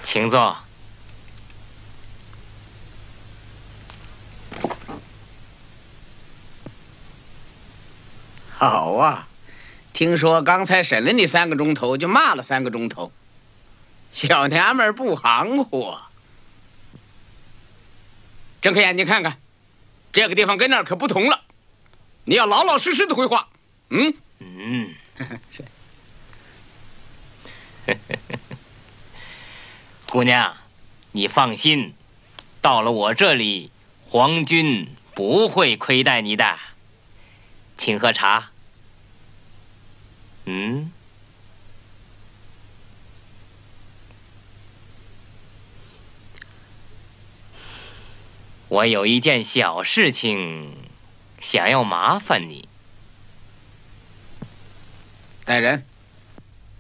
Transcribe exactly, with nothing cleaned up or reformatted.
请坐。 好啊，听说刚才审了你三个钟头，就骂了三个钟头，小娘们儿不含糊啊！睁开眼睛看看，这个地方跟那儿可不同了，你要老老实实的绘画。嗯嗯， 是。 姑娘，你放心，到了我这里，皇军不会亏待你的。请喝茶。嗯，我有一件小事情，想要麻烦你。 带人。